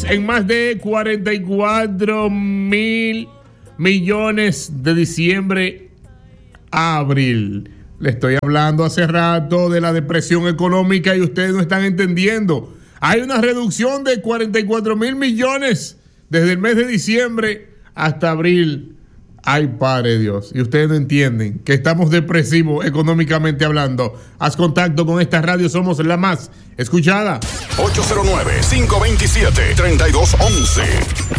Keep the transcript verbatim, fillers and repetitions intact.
en más de cuarenta y cuatro mil millones de diciembre a abril. Le estoy hablando hace rato de la depresión económica y ustedes no están entendiendo. Hay una reducción de cuarenta y cuatro mil millones desde el mes de diciembre hasta abril. Ay, Padre Dios. Y ustedes no entienden que estamos depresivos económicamente hablando. Haz contacto con esta radio, somos la más escuchada. ocho cero nueve, cinco dos siete, tres dos uno uno.